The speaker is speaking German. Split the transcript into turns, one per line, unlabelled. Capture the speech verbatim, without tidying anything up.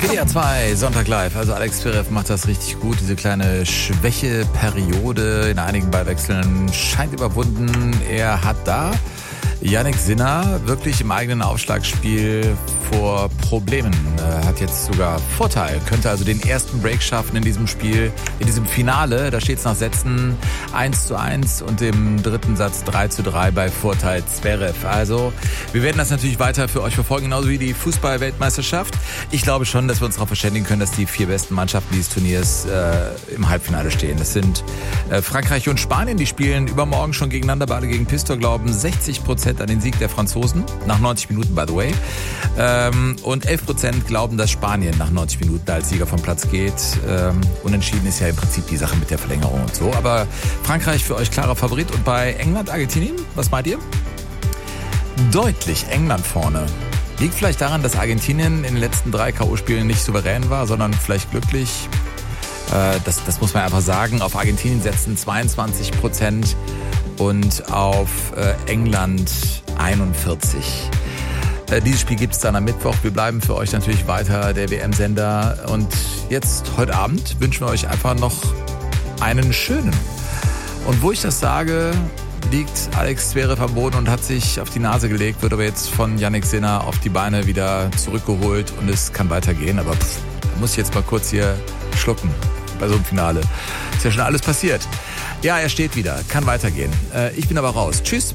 W D R zwei, Sonntag live. Also Alex Zverev macht das richtig gut. Diese kleine Schwächeperiode in einigen Ballwechseln scheint überwunden. Er hat da Jannik Sinner wirklich im eigenen Aufschlagspiel vor Problemen. Er hat jetzt sogar Vorteil, könnte also den ersten Break schaffen in diesem Spiel, in diesem Finale. Da steht es nach Sätzen eins zu eins und im dritten Satz drei zu drei bei Vorteil Zverev. Also wir werden das natürlich weiter für euch verfolgen, genauso wie die Fußball-Weltmeisterschaft. Ich glaube schon, dass wir uns darauf verständigen können, dass die vier besten Mannschaften dieses Turniers äh, im Halbfinale stehen. Das sind äh, Frankreich und Spanien, die spielen übermorgen schon gegeneinander, beide gegen Pistor, glauben sechzig Prozent an den Sieg der Franzosen, nach neunzig Minuten by the way. Ähm, und elf Prozent glauben, dass Spanien nach neunzig Minuten als Sieger vom Platz geht. Ähm, unentschieden ist ja im Prinzip die Sache mit der Verlängerung und so. Aber Frankreich für euch klarer Favorit. Und bei England, Argentinien, was meint ihr? Deutlich England vorne. Liegt vielleicht daran, dass Argentinien in den letzten drei K O-Spielen nicht souverän war, sondern vielleicht glücklich. Äh, das, das muss man einfach sagen. Auf Argentinien setzen zweiundzwanzig Prozent. Und auf äh, England einundvierzig. Äh, dieses Spiel gibt es dann am Mittwoch. Wir bleiben für euch natürlich weiter der W M-Sender. Und jetzt, heute Abend, wünschen wir euch einfach noch einen schönen. Und wo ich das sage, liegt Alex Zverev am Boden und hat sich auf die Nase gelegt, wird aber jetzt von Jannik Sinner auf die Beine wieder zurückgeholt und es kann weitergehen. Aber pff, da muss ich jetzt mal kurz hier schlucken bei so einem Finale. Ist ja schon alles passiert. Ja, er steht wieder. Kann weitergehen. Ich bin aber raus. Tschüss.